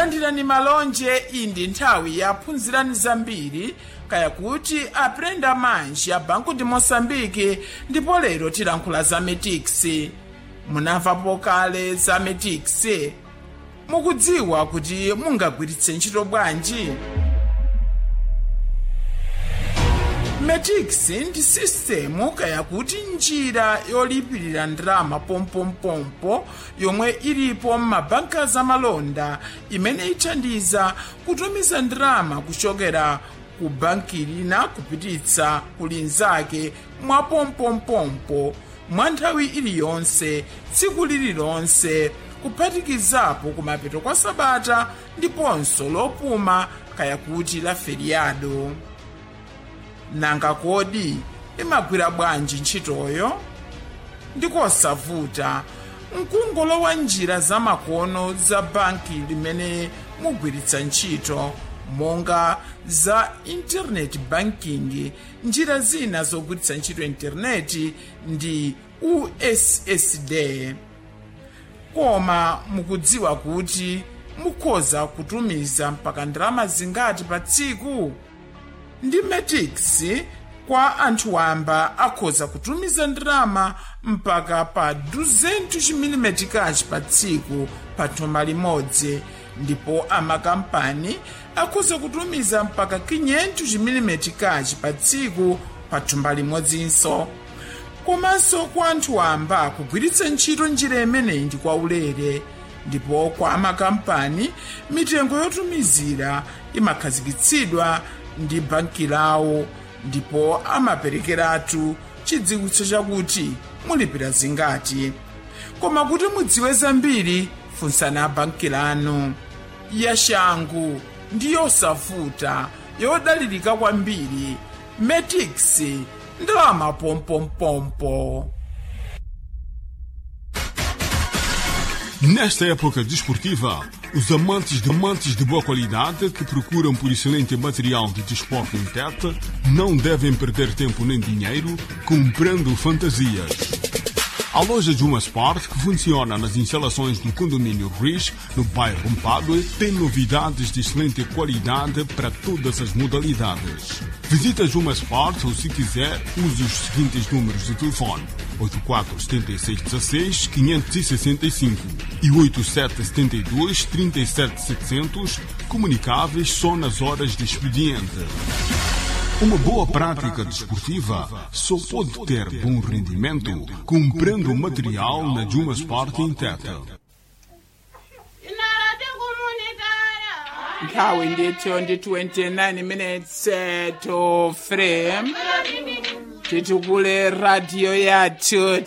landirani malonje. Indi nthawi yaphunzirani zambiri kaya kuti aprenda manji ya Banco de Moçambique, ndipo lero tilankhula za Metix. Munamvapo kale za Metix? Mukudziwa kuti mungagwiritse ntchito bwanji? Metix ndi sistemu kaya kuti njira yolipirira ndalama pompompompo yomwe ilipo m'mabanka zamalonda, imene ithandiza kutumiza ndalama kuchokera ku banki lina kupititsa ku linzake mwa pompompompo mwa nthawi iliyonse, tsiku lililonse, kuphatikizapo kumapeto kwa sabata ndiponso lopuma kaya kuti la feriado. Nanga kodi imagwira bwanji ntchitoyo? Ndikosavuta, mkungolowa njira zamakono za banki limene mugwiritsa ntchito, monga za internet banking. Njira zina zogwiritsa ntchito intaneti ndi USSD. Koma mukudziwa kuti mukhoza kutumiza mpaka ndalama zingati pa tsiku? Ndi Metix, kwa anthu wamba akhoza kutumiza ndalama mpaka pa 200 mm pa tsiku pa thumba limodzi, ndipo amakampani akhoza kutumiza mpaka 500 mm pa tsiku pa thumba limodzinso. Komanso kwa anthu wamba kugwiritsa ntchito njira imeneyi ndi kwaulere, ndipo kwa amakampani mitengo yotumizira imakhazikitsidwa ndi banki lawo, ndipo amaperekeratu chidziwitso chakuti mulipira zingati. Koma kuti mudziwe zambiri, funsani banki lanu. Yashangu ndi yosavuta, yodalirika kwambiri. Metix, ndalama pompompompo. Nesta época desportiva, os amantes de boa qualidade que procuram por excelente material de desporto em Tete não devem perder tempo nem dinheiro comprando fantasias. A loja Juma Sport, que funciona nas instalações do condomínio Riz, no bairro Mpadue, tem novidades de excelente qualidade para todas as modalidades. Visita Juma Sport ou, se quiser, use os seguintes números de telefone: 847616-565 e 8772-37700, comunicáveis só nas horas de expediente. Uma boa prática desportiva só pode ter bom rendimento comprando material na Juma Sport em Tete. Nthawi ndithu ndi 29 minutes to frame. Titukule radio yathu